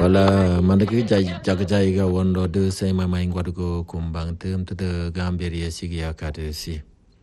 Wala mandaki jaga ga wondo de sai mai ngwad go kumbang tem to de gamberi sigi akate si.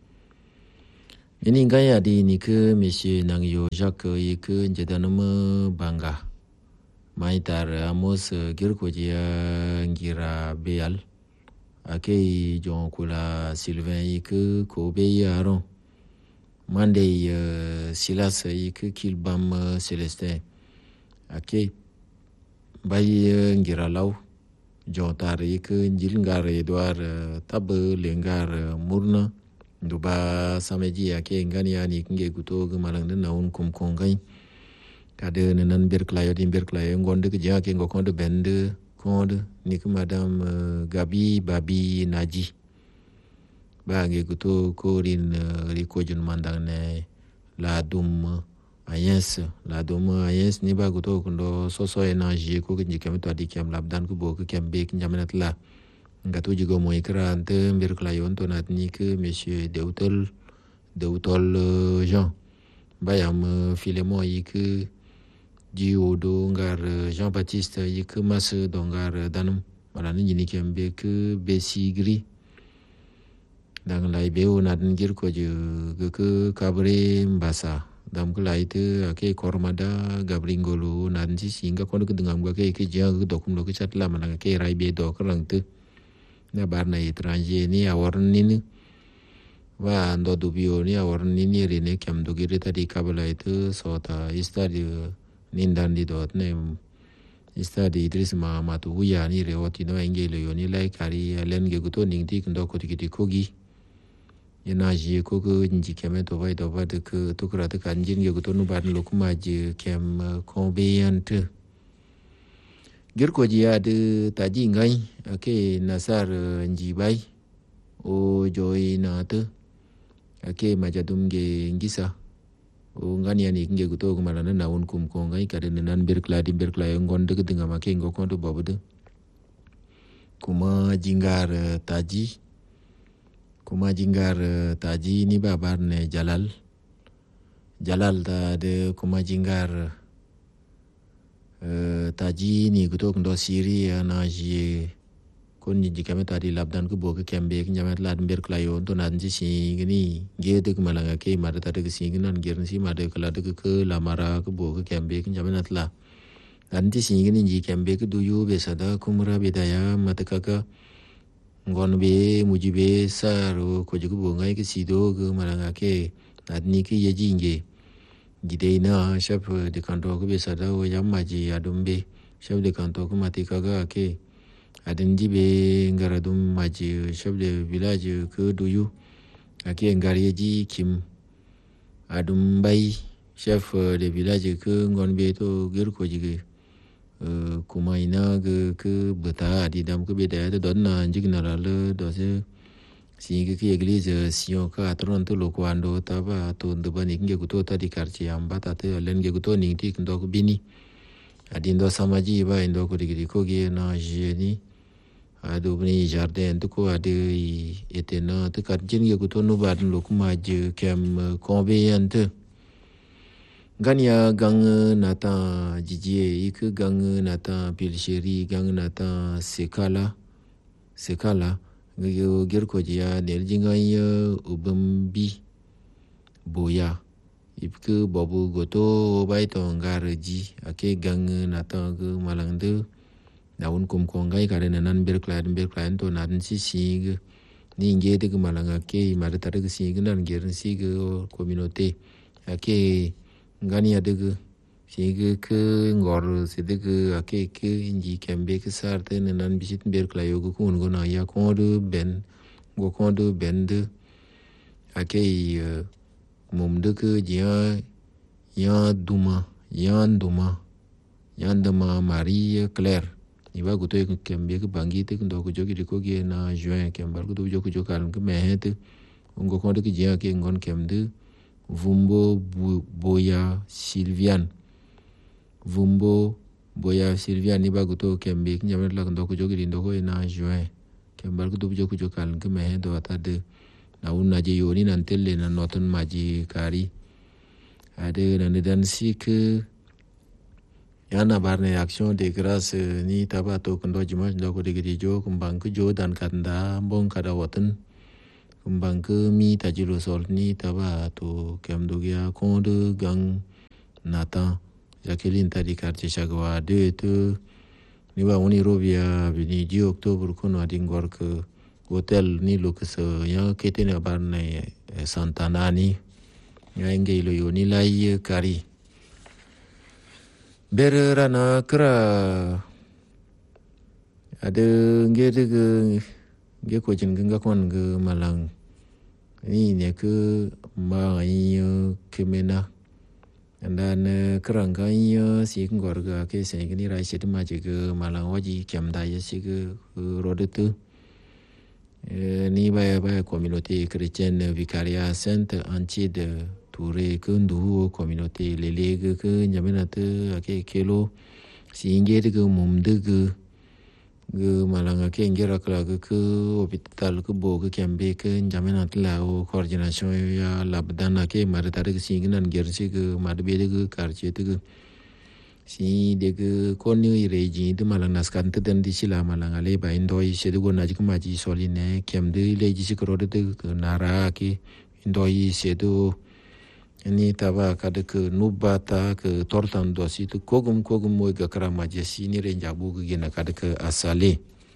Ini ngaya di ni ke monsieur nang yo Jacques yi ke njedanum banga. Mai tar amos girko dia ngira beal. Ake jon kula Sylvain yi ke ko be yaron. Mande Silas yi ke kilbam Celestin. Ake bay ngira law jontar yi ke njil ngar Edouard tab lengar murna duba sameji ake ngani ani nge guto gumalang na un kum kongai kade nan berklayo din berklayo ngonde ke ja ke ngokonde bende konde ni madame Gabi Babi Naji ba nge guto ko rin riko jun mandang ne la dum ayens la dum ayens ni ba guto kundo soso energie ko ke kem to adi kem labdan ko bo ke kem be njamanat la ngatu jigo mo ikrante berklayo to nat ni ke monsieur Deutol Jean bayam filemo yi ke Diodo ngar Jean-Baptiste yi ke mas dongar danum wala ni ni kem be ke besigri dang lai be onat ngir ko je ke kabre mbasa dam ko lai te ake kormada gabringolo nan si singa ko ke dengam ga ke jang dokum lo ke chat la mana ke rai be do krang te na bar na étranger ni awar ni wa ando dubio ni awar ni rene kam do gire ta di kabla itu sota istadi nindan di dot ne istadi Idris Mahamatu ya ni rewati no engelo yo ni lai kari len ge guto ning ti ndo ko ti kogi yana ji ko ko nji keme to vai do ba de ko to kra te kan jin ge guto no bar lo kuma je kem convenient girko ji ya de taji ngai ake nasar nji bai o joy na te ake majadum ge ngisa o ngani ani nge guto ko malana na un kum ko ngai kare nan berkladi ngonde ke dinga make ngo ko to babude kuma jingar taji ni babar ne jalal da de kuma jingar taji ni guto ndo siri na ji kon ni jikame tadi labdan ko boke kembe ke nyamet lad berklayo to nan ji si gini ge de malanga ke mara tade ke si nan gerin si mara ke lad ke lamara ko boke kembe ke nyamet la nan ji si gini ji kembe ke duyu be sada kumra bedaya mataka ka ngon be mujibe saro ko jigo bongai ke sido ke malanga ke adni ke ye jinge gide na chef de kanto ko be sada o yamaji adumbe chef de kanto ko matika ga ke adin jibe ngaradum maji chef de village ke duyu ake ngariyeji kim adum bai chef de village ke ngon be to gir ko jige kuma ina ke beta adi dam ke beda de don na jignara le do se si ke église sion ka toronto lo kwando taba to ndubani nge kuto ta di quartier ambata te len nge kuto ning tik ndo bini adi ndo samaji ba ndo ko digi ko ge na jeni adu bni jardin to ko adi etena te kat jin nge kuto no ba lo kuma je kem convenient ganya gang nata jijie ik gang nata pilcheri gang nata sekala gir ko dia nel jingai ubambi boya ipke bobu goto bai to ngarji ake gang nata ge malangde naun kum kongai kare nan berklain to nan si ni nge de malanga ke mara tar ge si nan gerin si ge communauté ake ngani adege sigi ke ngor sidege ake ke inji kembe ke sarte nan bisit berklayo go kun go na ya kondu ben de ake mumde ke dia yan duma Marie Claire iba go to kembe ke bangi te ndo ko jogi ko ge na juin kembar ko jo kan ke mehete ngo kondu ke dia ke ngon kemde Vumbo Boya Sylvian ni ba guto kembe nyamet la ndo ko jogi ndo ko na juin kembar ko jo ko kan ke me do ta de na unna je yoni nan telle na noton maji kari ade nan dan si ke yana barne action de grâce ni taba to kundo jima ndoko digiri jo kumbang ku jo dan kanda mbong kada watan kumbang ku mi tajilo sol ni taba to kamdo gya konde gang nata Jacqueline tadi quartier chagwa de to ni ba oni robia bini 10 octobre kono adingor ke hotel ni lukse ya ketene barne Santana ni ya ngelo yo ni lai kari berana kra ada ngede ge ko jin ganga kon ge malang ni ne ke ma yi kemena dan kerang kaya si keluarga ke saya ni rai sedih macam ke malang waji kiam daya si ke roda tu ni baya community Christian Vicaria Saint Anci de Touré ke ndu community lele ke nyamena tu ke kelo si ingere ke mumde ke malang ke ingera kala ke hospital ke bo ke kiambe ke nyamena tu la coordination ya labdana ke maritare ke singinan gersi ke madbe de quartier tu si de ke koni reji de malang naskan te den di sila malang ale ba indoi sedu gona ji maji soline kiamde leji si krode de nara ke indoi sedu ni taba kada ke nubata ke tortan dosi tu kogum mo ga krama jesi ni renja bugu gena kada ke asale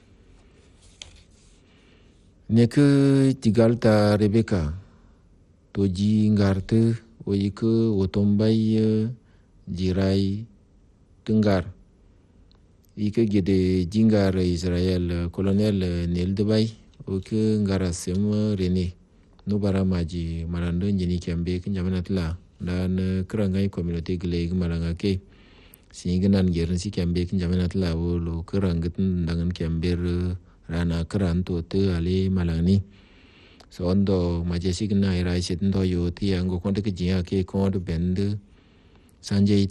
ne ke tigalta Rebecca toji ngarte oike otombai jirai tenggar ike gede jingar Israel colonel Nel Dubai oke ngara sem rene no bara maji marando njini kiambe kinjamana tla dan kerangai community gele malanga ke singinan gerin si kiambe kinjamana tla wolo keranget dangan kiamber rana keranto te ale malangni so ondo majesi kena ira setndo yo ti ango konde ke jia ke konde bende Sanjay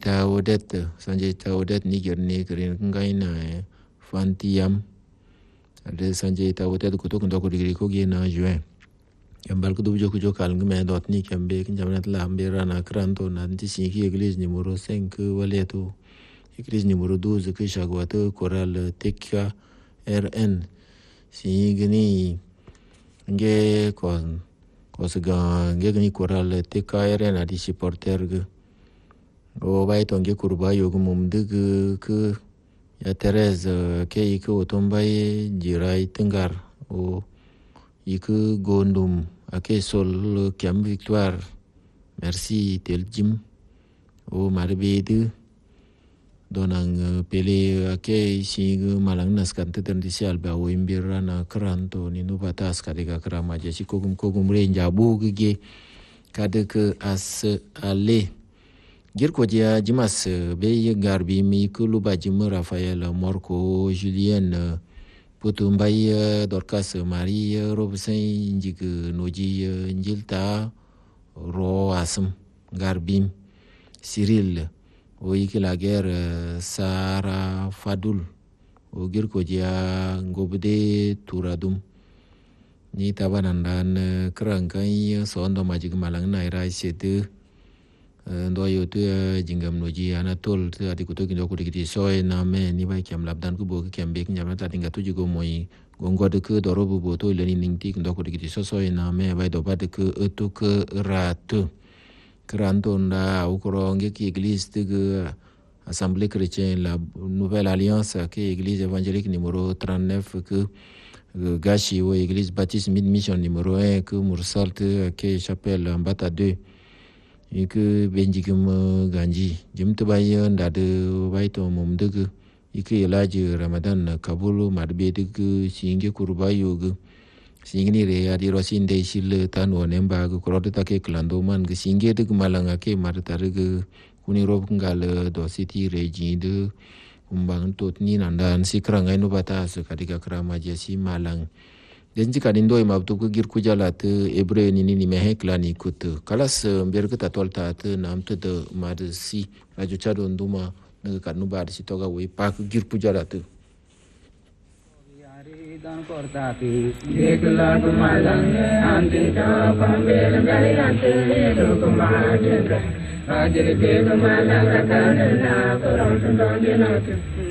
Tawodet ni gerni kerin ngai na fantiam ada Sanjay Tawodet ko to ko digri ko ge na juin Yambal ko dubjo ko jokal ngme dot ni kembe kin jamnat la ambera na kranto na nti sinki église numéro 5 waleto église numéro 12 ke chagwato choral tekka RN singini nge ko sega nge ni choral tekka RN adi supporter ge o bai to nge kurba yo gumum de ke ya Teresa ke iko tombai jirai tengar o iku gondum ake sol kiam victoire merci tel jim o marbedu donang pele ake sing malang naskan teten disial ba o imbira na kranto ni no batas kadega krama je si kogum renja bu ge kade ke as ale girko dia jimas be garbi mi kulu ba jim Rafael Morco Julien Putumbai Dorcas Marie Robinson jig noji njilta ro asam garbim Cyril o ikila ger Sara Fadul o girko dia ngobde turadum ni tabanandan kerangkai sondo majig malang naira sete ndo yo tu jingam noji anatol tu adi kuto kindo ku dikiti soy na me ni bai kiam labdan ku bo kiam be kiam ta tinga tu jigo moi gongo de ku doro bu bo to le ni ning ti kindo ku dikiti soy na me bai do ba de ku etu ku ratu kranto nda u koro nge ki église de assemblée chrétienne la nouvelle alliance ke église évangélique numéro 39 que gashi o église baptiste mid mission numéro 1 que mursalt ke chapelle ambata 2 iku benjikum ganji jim to bayo ndade baito mum de iku ilaji Ramadan kabulu madbe de singe kurbayo gu singni re adi rosinde sil tanu nemba gu korode take klando man gu singe de malanga ke martar gu kuni rob ngal do city reji de umbang tot ni nandan sikranga no bata su kadika krama jesi malang denji kadindo imabtu ku gir kujalat ebre ni mehe klani kut kalas ber ka tolta te namte de madsi raju chado nduma nge kanu bar si toga we pak gir kujalat yari dan kortati ekla kumalang anti ka pambel gari ante do kumajendra Ajere ke mana ka na ko ron don je na